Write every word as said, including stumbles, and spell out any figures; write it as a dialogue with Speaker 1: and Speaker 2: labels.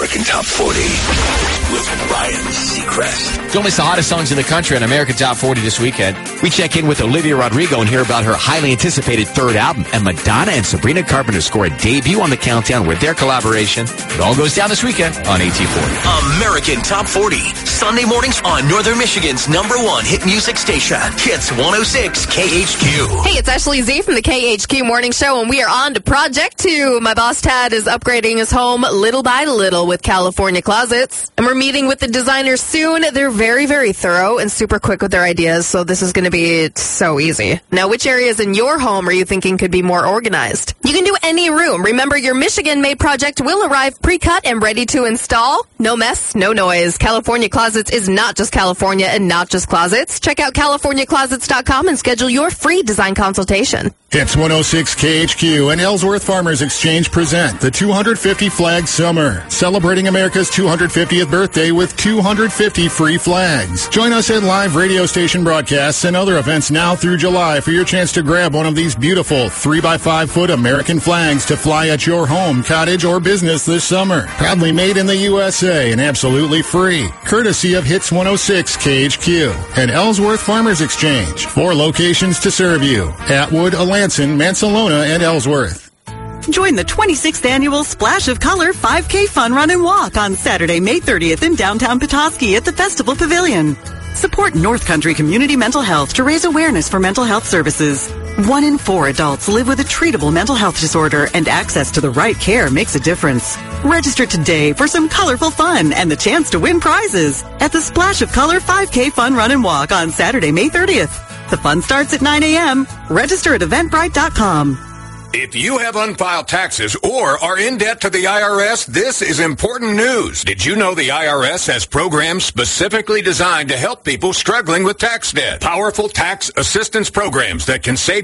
Speaker 1: American Top forty with Ryan Seacrest.
Speaker 2: Don't miss the hottest songs in the country on American Top forty this weekend. We check in with Olivia Rodrigo and hear about her highly anticipated third album. And Madonna and Sabrina Carpenter score a debut on the countdown with their collaboration. It all goes down this weekend on A T forty.
Speaker 1: American Top forty, Sunday mornings on Northern Michigan's number one hit music station. Hits one oh six K H Q.
Speaker 3: Hey, it's Ashley Z from the K H Q Morning Show, and we are on to Project two. My boss, Tad, is upgrading his home little by little with California Closets. And we're meeting with the designers soon. They're very, very thorough and super quick with their ideas, so this is going to be so easy. Now, which areas in your home are you thinking could be more organized? You can do any room. Remember, your Michigan-made project will arrive pre-cut and ready to install. No mess, no noise. California Closets is not just California and not just closets. Check out California Closets dot com and schedule your free design consultation.
Speaker 4: Hits one oh six K H Q and Ellsworth Farmers Exchange present the two hundred fifty Flag Summer, celebrating America's two hundred fiftieth birthday with two hundred fifty free flags. Join us at live radio station broadcasts and other events now through July for your chance to grab one of these beautiful three by five foot American flags to fly at your home, cottage, or business this summer. Proudly made in the U S A and absolutely free. Courtesy of Hits one oh six K H Q and Ellsworth Farmers Exchange. Four locations to serve you: Atwood, Alanson, Mansalona, and Ellsworth.
Speaker 5: Join the twenty-sixth Annual Splash of Color five K Fun Run and Walk on Saturday, May thirtieth in downtown Petoskey at the Festival Pavilion. Support North Country Community Mental Health to raise awareness for mental health services. One in four adults live with a treatable mental health disorder, and access to the right care makes a difference. Register today for some colorful fun and the chance to win prizes at the Splash of Color five K Fun Run and Walk on Saturday, May thirtieth. The fun starts at nine a.m. Register at eventbrite dot com.
Speaker 6: If you have unfiled taxes or are in debt to the I R S, this is important news. Did you know the I R S has programs specifically designed to help people struggling with tax debt? Powerful tax assistance programs that can save